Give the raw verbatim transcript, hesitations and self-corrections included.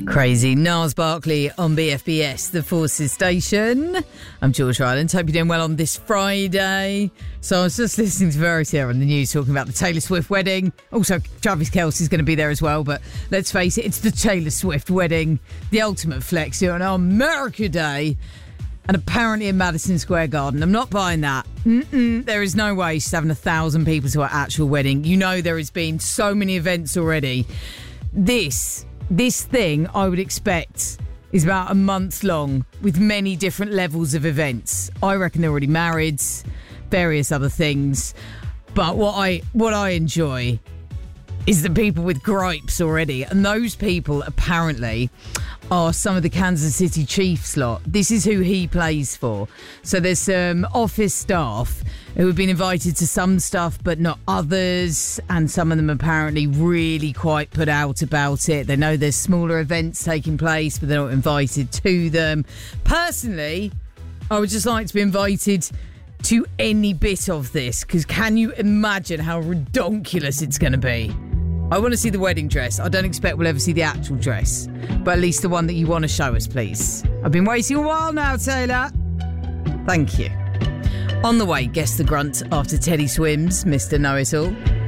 Crazy. Niles Barkley on B F B S, the Forces Station. I'm George Ryland. Hope you're doing well on this Friday. So I was just listening to Verity on the news talking about the Taylor Swift wedding. Also, Travis Kelce's going to be there as well. But let's face it, it's the Taylor Swift wedding. The ultimate flex here on America Day. And apparently in Madison Square Garden. I'm not buying that. Mm-mm, there is no way she's having a thousand people to her actual wedding. You know there has been so many events already. This... This thing, I would expect, is about a month long with many different levels of events. I reckon they're already married, various other things. But what I what I enjoy is the people with gripes already. And those people, apparently, are some of the Kansas City Chiefs lot. This is who he plays for. So there's some office staff who have been invited to some stuff but not others, and some of them apparently really quite put out about it. They know there's smaller events taking place but they're not invited to them. Personally, I would just like to be invited to any bit of this, because can you imagine how redonkulous it's going to be? I want to see the wedding dress. I don't expect we'll ever see the actual dress, but at least the one that you want to show us, please. I've been waiting a while now, Taylor. Thank you. On the way, guess the grunt after Teddy Swims, Mister Know-It-All.